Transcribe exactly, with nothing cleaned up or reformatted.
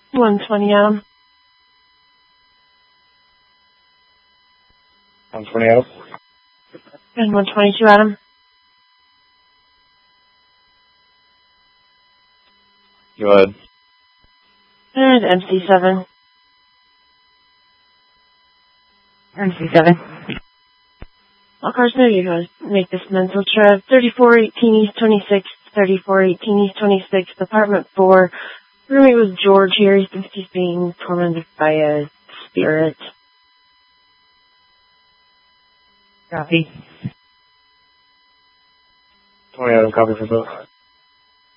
one twenty, Adam. one twenty, Adam. And one twenty-two, Adam. Go ahead. And M C seven. M C seven. All cars know you guys make this mental trip. thirty-four eighteen East twenty-sixth, thirty-four eighteen East twenty-sixth, Apartment four. Roommate with George here. He thinks he's being tormented by a spirit. Copy. twenty, Adam. Copy for both.